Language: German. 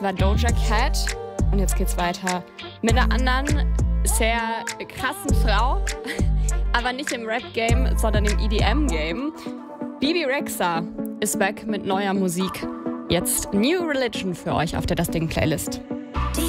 war Doja Cat. Und jetzt geht's weiter mit einer anderen, sehr krassen Frau. Aber nicht im Rap-Game, sondern im EDM-Game. Bebe Rexha ist back mit neuer Musik. Jetzt New Religion für euch auf der Das Ding Playlist. Die